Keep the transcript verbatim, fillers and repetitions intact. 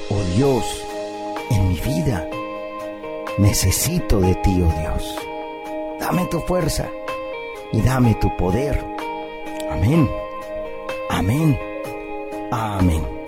oh Dios, en mi vida. Necesito de ti, oh Dios. Dame tu fuerza y dame tu poder. Amén. Amén. Amén.